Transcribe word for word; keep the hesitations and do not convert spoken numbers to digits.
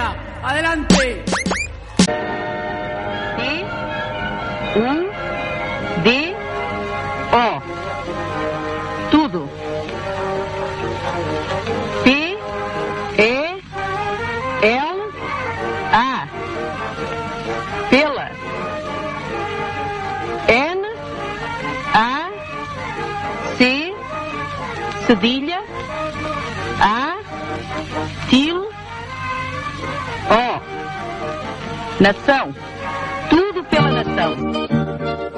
España. Adelante. E, U, D, O. Tudo. P, E, L, A. Pela. N, A, C, cedilha, A, til, O. Nação. Tudo pela nação.